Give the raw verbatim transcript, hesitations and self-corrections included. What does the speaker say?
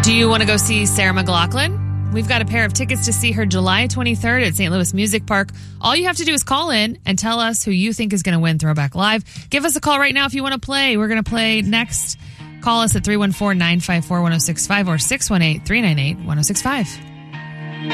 Do you want to go see Sarah McLachlan? We've got a pair of tickets to see her July twenty-third at Saint Louis Music Park. All you have to do is call in and tell us who you think is going to win Throwback Live. Give us a call right now if you want to play. We're going to play next. Call us at three one four, nine five four, one oh six five or six one eight, three nine eight, one oh six five.